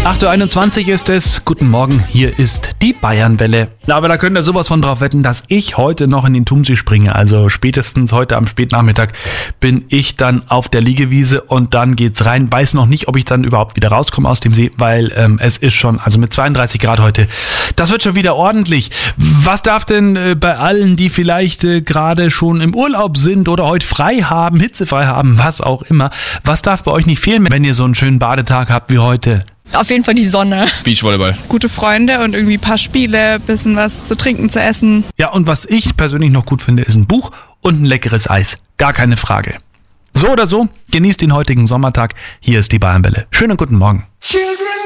8.21 Uhr ist es. Guten Morgen, hier ist die Bayernwelle. Aber da könnt ihr sowas von drauf wetten, dass ich heute noch in den Chiemsee springe. Also spätestens heute am Spätnachmittag bin ich dann auf der Liegewiese und dann geht's rein. Weiß noch nicht, ob ich dann überhaupt wieder rauskomme aus dem See, weil es ist schon, also mit 32 Grad heute, das wird schon wieder ordentlich. Was darf denn bei allen, die vielleicht gerade schon im Urlaub sind oder heute frei haben, hitzefrei haben, was auch immer, was darf bei euch nicht fehlen, wenn ihr so einen schönen Badetag habt wie heute? Auf jeden Fall die Sonne. Beachvolleyball. Gute Freunde und irgendwie ein paar Spiele, bisschen was zu trinken, zu essen. Ja, und was ich persönlich noch gut finde, ist ein Buch und ein leckeres Eis. Gar keine Frage. So oder so, genießt den heutigen Sommertag. Hier ist die Bayernwelle. Schönen guten Morgen.